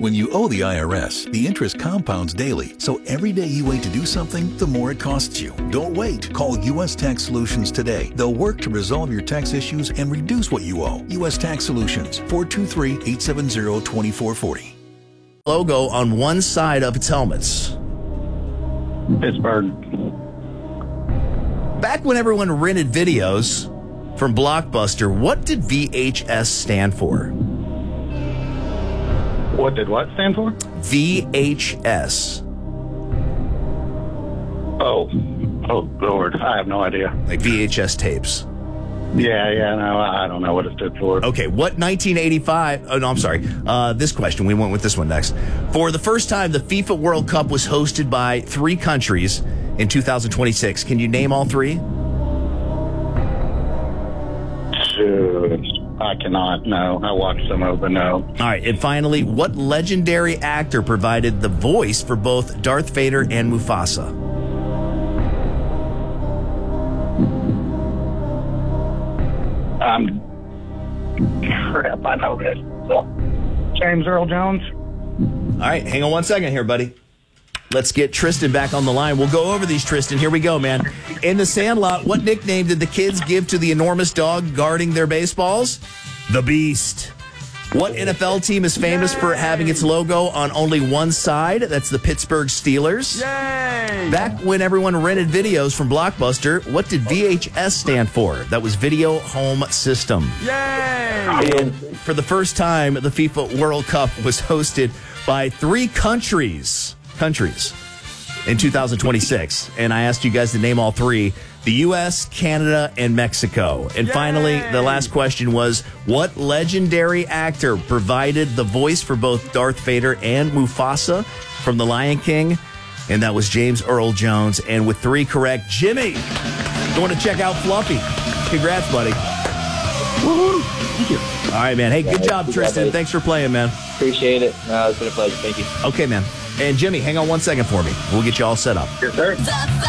When you owe the IRS, the interest compounds daily, so every day you wait to do something, the more it costs you. Don't wait. Call U.S. Tax Solutions today. They'll work to resolve your tax issues and reduce what you owe. U.S. Tax Solutions, 423-870-2440. Logo on one side of its helmets. Pittsburgh. Back when everyone rented videos from Blockbuster, what did VHS stand for? What did what stand for? VHS. Oh, Lord. I have no idea. Like VHS tapes. Yeah, no, I don't know what it stood for. Okay, what 1985... Oh, no, I'm sorry. This question, we went with this one next. For the first time, the FIFA World Cup was hosted by 3 countries in 2026. Can you name all 3? I cannot, no. I watched some of it, no. All right, and finally, what legendary actor provided the voice for both Darth Vader and Mufasa? Crap, I know this. James Earl Jones. All right, hang on one second here, buddy. Let's get Tristan back on the line. We'll go over these, Tristan. Here we go, man. In The Sandlot, what nickname did the kids give to the enormous dog guarding their baseballs? The Beast. What NFL team is famous for having its logo on only one side? That's the Pittsburgh Steelers. Yay! Back when everyone rented videos from Blockbuster, what did VHS stand for? That was Video Home System. Yay! And for the first time, the FIFA World Cup was hosted by 3 countries in 2026. And I asked you guys to name all 3. The U.S., Canada, and Mexico. And finally, the last question was, what legendary actor provided the voice for both Darth Vader and Mufasa from The Lion King? And that was James Earl Jones. And with 3 correct, Jimmy, you want to check out Fluffy. Congrats, buddy. Woo-hoo. Thank you. All right, man. Hey, good job, Tristan. Thanks for playing, man. Appreciate it. It's been a pleasure. Thank you. Okay, man. And Jimmy, hang on one second for me. We'll get you all set up. Yes, sir.